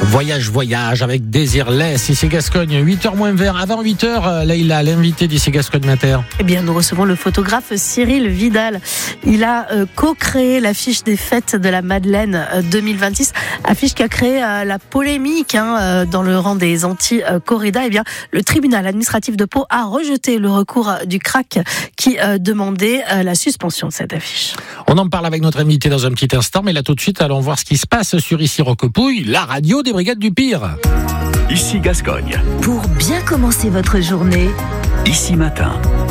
Voyage avec Désirless, ici Gascogne, 8h moins 20. Avant 8h, Leïla, l'invité d'ici Gascogne Mater. Eh bien, nous recevons le photographe Cyril Vidal. Il a co-créé l'affiche des fêtes de la Madeleine 2026, affiche qui a créé la polémique dans le rang des anti-corrida. Eh bien, le tribunal administratif de Pau a rejeté le recours du CRAC qui demandait la suspension de cette affiche. On en parle avec notre invité dans un petit instant, mais là tout de suite, allons voir ce qui se passe sur Ici Roquepouille, la radio des Brigades du Pire. Ici Gascogne. Pour bien commencer votre journée, Ici Matin.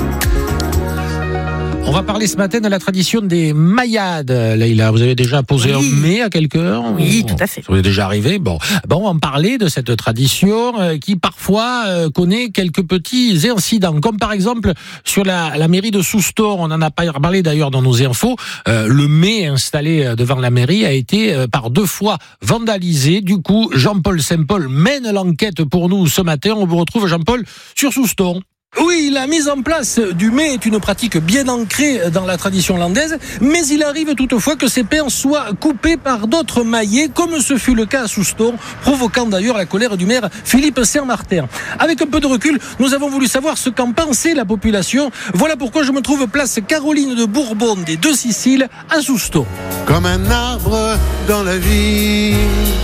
On va parler ce matin de la tradition des maillades. Leïla, vous avez déjà posé un mai à quelque heure? Oui, tout à fait. Ça vous est déjà arrivé? Bon, on va en parler de cette tradition qui parfois connaît quelques petits incidents, comme par exemple sur la mairie de Soustons. On en a parlé d'ailleurs dans nos infos. Le mai installé devant la mairie a été par 2 fois vandalisé. Du coup, Jean-Paul Saint-Paul mène l'enquête pour nous ce matin. On vous retrouve, Jean-Paul, sur Soustons. Oui, la mise en place du mai est une pratique bien ancrée dans la tradition landaise, mais il arrive toutefois que ces pins soient coupés par d'autres maillets, comme ce fut le cas à Soustons, provoquant d'ailleurs la colère du maire Philippe Saint-Martin. Avec un peu de recul, nous avons voulu savoir ce qu'en pensait la population. Voilà pourquoi je me trouve place Caroline de Bourbon des Deux Siciles à Soustons. Comme un arbre dans la ville.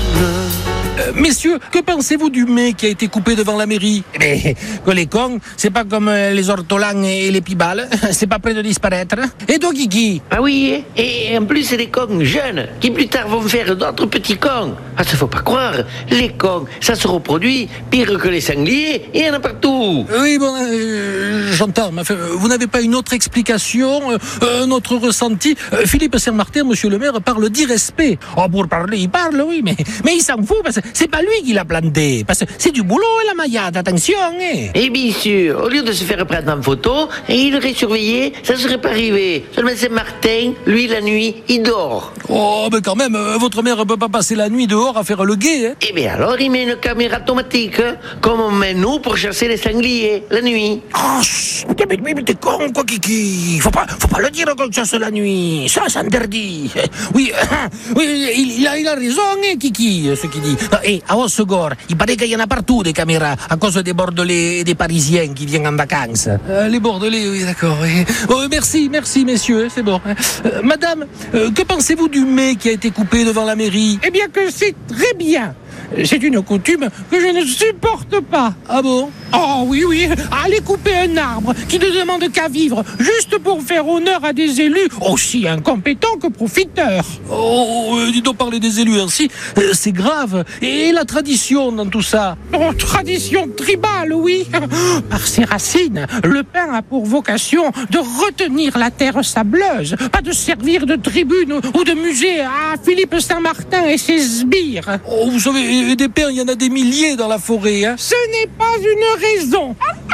Messieurs, que pensez-vous du mai qui a été coupé devant la mairie? Que les cons, c'est pas comme les ortolans et les pibales, c'est pas près de disparaître. Et toi, Kiki? Ah oui, et en plus c'est des cons jeunes qui plus tard vont faire d'autres petits cons. Ah, ça faut pas croire, les cons, ça se reproduit pire que les sangliers, et il y en a partout. Oui, bon, j'entends, mais vous n'avez pas une autre explication, un autre ressenti? Philippe Saint-Martin, monsieur le maire, parle d'irrespect. Oh, pour parler, il parle, oui, mais il s'en fout, parce que c'est pas lui qui l'a planté, parce que c'est du boulot, la maillade, attention, hein. Et bien sûr, au lieu de se faire prendre en photo, et il aurait surveillé, ça serait pas arrivé. Seulement Saint-Martin, lui, la nuit, il dort. Oh, mais quand même, votre mère peut pas passer la nuit dehors à faire le guet, hein. Eh bien alors, il met une caméra automatique, comme on met nous pour chasser les sangliers, la nuit. Oh, mais t'es con, quoi, Kiki. Faut pas le dire qu'on chasse la nuit. Ça, c'est interdit. Oui, il a raison, hein, Kiki, ce qu'il dit. Et à Hossegor, il paraît qu'il y en a partout des caméras, à cause des Bordelais et des Parisiens qui viennent en vacances. Les Bordelais, oui, d'accord. Oh, merci, messieurs, c'est bon. Madame, que pensez-vous du mai qui a été coupé devant la mairie? Eh bien que c'est très bien. C'est une coutume que je ne supporte pas. Ah bon? Oh oui, aller couper un arbre qui ne demande qu'à vivre, juste pour faire honneur à des élus aussi incompétents que profiteurs. Oh, dis donc, parler des élus ainsi, c'est grave. Et la tradition dans tout ça? Oh, tradition tribale, oui. Par ses racines, le pin a pour vocation de retenir la terre sableuse, pas de servir de tribune ou de musée à Philippe Saint-Martin et ses sbires. Oh, vous savez, des pins, il y en a des milliers dans la forêt, hein. Ce n'est pas une raison.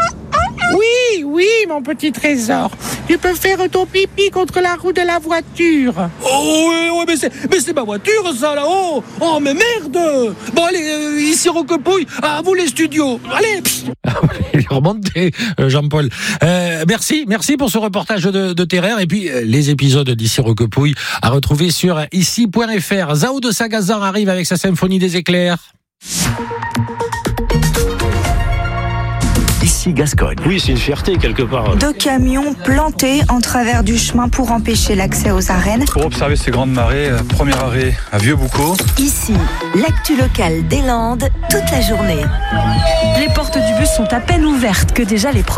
Oui, mon petit trésor. Tu peux faire ton pipi contre la roue de la voiture. Oh, oui, mais c'est ma voiture, ça, là-haut. Oh, mais merde. Bon, allez, ici Roquepouille, à vous les studios. Allez. Il est remonté, Jean-Paul. Merci pour ce reportage de terrain. Et puis, les épisodes d'Ici Roquepouille à retrouver sur ici.fr. Zao de Sagazan arrive avec sa symphonie des éclairs. Ici Gascogne. Oui, c'est une fierté quelque part. 2 camions plantés en travers du chemin pour empêcher l'accès aux arènes. Pour observer ces grandes marées, premier arrêt à Vieux-Boucau. Ici, l'actu locale des Landes, toute la journée. Les portes du bus sont à peine ouvertes que déjà les